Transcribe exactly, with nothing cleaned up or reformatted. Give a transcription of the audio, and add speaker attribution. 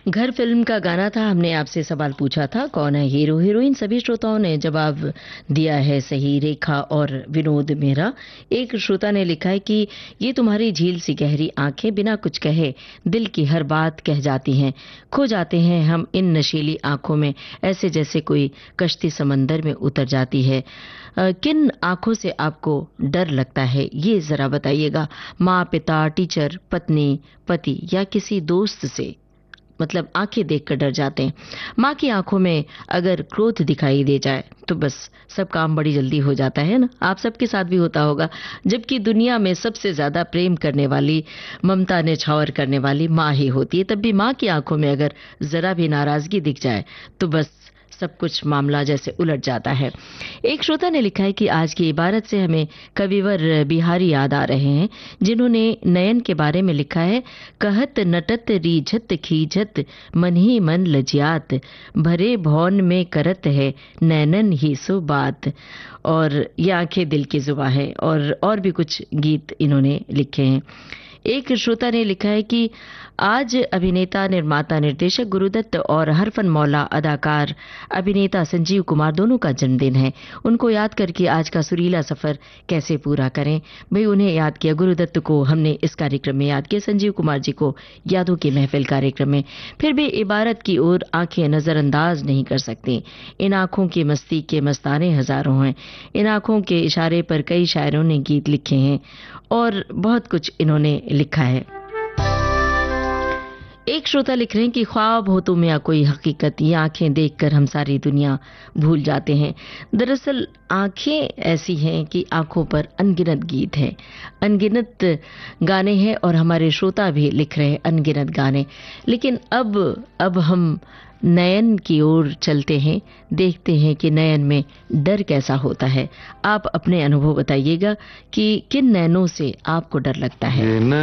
Speaker 1: घर फिल्म का गाना था। हमने आपसे सवाल पूछा था कौन है हीरो हीरोइन। सभी श्रोताओं ने जवाब दिया है सही, रेखा और विनोद मेहरा। एक श्रोता ने लिखा है कि ये तुम्हारी झील सी गहरी आंखें बिना कुछ कहे दिल की हर बात कह जाती हैं। खो जाते हैं हम इन नशीली आंखों में, ऐसे जैसे कोई कश्ती समंदर में उतर जाती है। अ, किन आंखों से आपको डर लगता है ये जरा बताइएगा। माँ, पिता, टीचर, पत्नी, पति या किसी दोस्त से? मतलब आंखें देखकर डर जाते हैं। माँ की आंखों में अगर क्रोध दिखाई दे जाए तो बस सब काम बड़ी जल्दी हो जाता है ना। आप सबके साथ भी होता होगा। जबकि दुनिया में सबसे ज्यादा प्रेम करने वाली, ममता न्यौछावर करने वाली माँ ही होती है। तब भी माँ की आंखों में अगर जरा भी नाराजगी दिख जाए तो बस सब कुछ मामला जैसे उलट जाता है। एक श्रोता ने लिखा है कि आज की इबारत से हमें कविवर बिहारी याद आ रहे हैं, जिन्होंने नयन के बारे में लिखा है। कहत नटत रीझत खीझत मन ही मन लजियात, भरे भौन में करत है नैनन ही सो बात। और ये आंखें दिल की जुबां है। और और भी कुछ गीत इन्होंने लिखे हैं। एक श्रोता ने लिखा है कि आज अभिनेता, निर्माता, निर्देशक गुरुदत्त और हरफन मौला अदाकार अभिनेता संजीव कुमार दोनों का जन्मदिन है। उनको याद करके आज का सुरीला सफर कैसे पूरा करें। भाई उन्हें याद किया, गुरुदत्त को हमने इस कार्यक्रम में याद किया, संजीव कुमार जी को यादों की महफिल कार्यक्रम में। फिर भी इबारत की ओर आंखें नजरअंदाज नहीं कर सकती। इन आंखों की मस्ती के मस्ताने हजारों हैं। इन आंखों के इशारे पर कई शायरों ने गीत लिखे हैं और बहुत कुछ इन्होंने लिखा है। एक श्रोता लिख रहे हैं कि ख्वाब हो तुम या कोई हकीकत, ये आंखें देखकर हम सारी दुनिया भूल जाते हैं। दरअसल आंखें ऐसी हैं कि आंखों पर अनगिनत गीत हैं, अनगिनत गाने हैं और हमारे श्रोता भी लिख रहे हैं अनगिनत गाने। लेकिन अब अब हम नयन की ओर चलते हैं, देखते हैं कि नयन में डर कैसा होता है। आप अपने अनुभव बताइएगा कि किन नयनों से आपको डर लगता है।